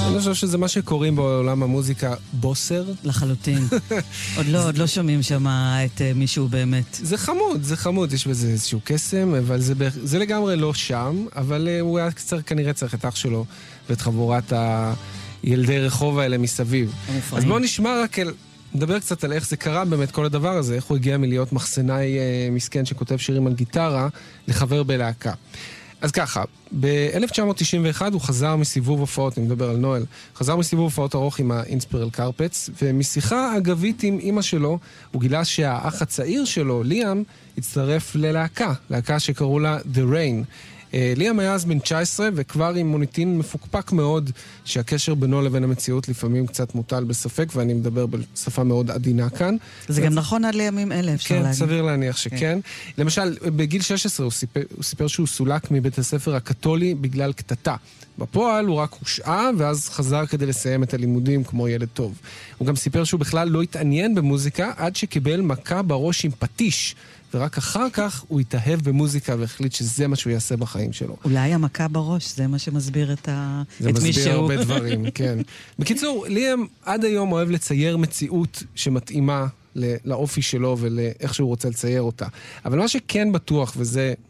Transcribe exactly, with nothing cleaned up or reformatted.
אני חושב שזה מה שקוראים בעולם המוזיקה בוסר. לחלוטין. עוד לא, עוד לא שומעים שם את מישהו באמת. זה חמוד, זה חמוד, יש בזה איזשהו קסם, אבל זה, זה לגמרי לא שם, אבל הוא היה קצר, כנראה צריך את אח שלו ואת חבורת הילדי רחוב האלה מסביב. אז בואו נשמע רק אל... נדבר קצת על איך זה קרה באמת כל הדבר הזה, איך הוא הגיע מלהיות מחסנאי אה, מסכן שכותב שירים על גיטרה, לחבר בלהקה. אז ככה, ב-אלף תשע מאות תשעים ואחת הוא חזר מסיבוב הופעות, אני מדבר על נואל, חזר מסיבוב הופעות ארוך עם האינספירל קרפטס, ומשיחה אגבית עם אמא שלו, הוא גילה שהאח הצעיר שלו, ליאם, הצטרף ללהקה, להקה שקראו לה The Rain. ליאם היה אז בן תשע עשרה, וכבר עם מוניטין מפוקפק מאוד, שהקשר בינו לבין המציאות לפעמים קצת מוטל בספק, ואני מדבר בשפה מאוד עדינה כאן. זה גם נכון עד לימים אלה, אפשר להגיד. כן, סביר להניח שכן. למשל, בגיל שש עשרה הוא סיפר שהוא סולק מבית הספר הקתולי בגלל קטטה. בפועל הוא רק הושעה, ואז חזר כדי לסיים את הלימודים כמו ילד טוב. הוא גם סיפר שהוא בכלל לא התעניין במוזיקה, עד שקיבל מכה בראש עם פטיש, ורק אחר כך הוא התאהב במוזיקה והחליט שזה מה שהוא יעשה בחיים שלו. אולי המכה בראש, זה מה שמסביר את, ה... את מי שהוא. זה מסביר הרבה דברים, כן. בקיצור, ליאם עד היום אוהב לצייר מציאות שמתאימה לאופי שלו ולאיך שהוא רוצה לצייר אותה. אבל מה שכן בטוח, וזה